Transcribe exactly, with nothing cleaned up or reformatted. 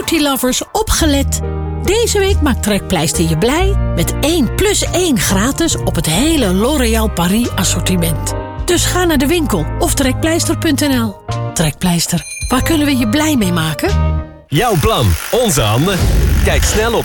beauty lovers opgelet. Deze week maakt Trekpleister je blij met één plus één gratis op het hele L'Oréal Paris assortiment. Dus ga naar de winkel of trekpleister punt n l. Trekpleister, waar kunnen we je blij mee maken? Jouw plan, onze handen. Kijk snel op